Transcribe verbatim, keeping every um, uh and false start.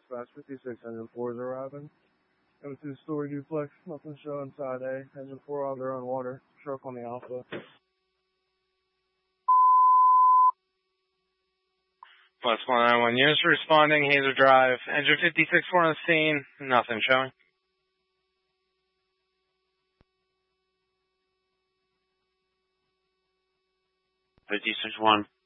dispatch. fifty-six, engine four is arriving. Coming to the story duplex. Nothing showing side A. Engine four on their own water. Truck on the Alpha. Plus one nine one units responding. Hazer Drive. Engine fifty-six four on the scene. Nothing showing. fifty-six one.